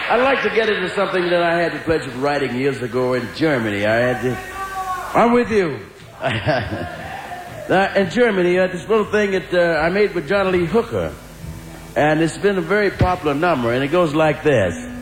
I'd like to get into something that I had the pleasure of writing years ago in Germany. I'm with you. In Germany, this little thing that I made with John Lee Hooker. And it's been a very popular number, and it goes like this.